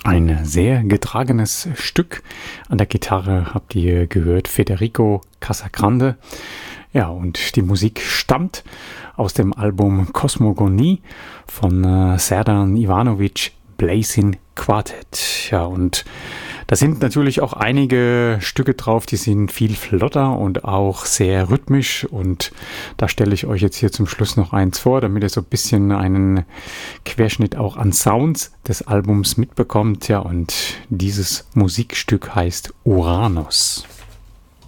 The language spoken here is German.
Ein sehr getragenes Stück. An der Gitarre habt ihr gehört Federico Casagrande. Ja, und die Musik stammt aus dem Album Kosmogonie von Serdan Ivanovic Blazin Quartet. Ja, und da sind natürlich auch einige Stücke drauf, die sind viel flotter und auch sehr rhythmisch. Und da stelle ich euch jetzt hier zum Schluss noch eins vor, damit ihr so ein bisschen einen Querschnitt auch an Sounds des Albums mitbekommt. Ja, und dieses Musikstück heißt Uranus.